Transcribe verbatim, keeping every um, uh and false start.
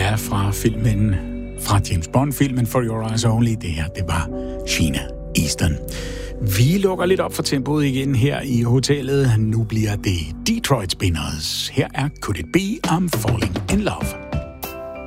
Ja, fra filmen, fra James Bond-filmen For Your Eyes Only, det her, det var Sheena Easton. Vi lukker lidt op for tempoet igen her i hotellet. Nu bliver det Detroit Spinners. Her er Could It Be I'm Falling in Love.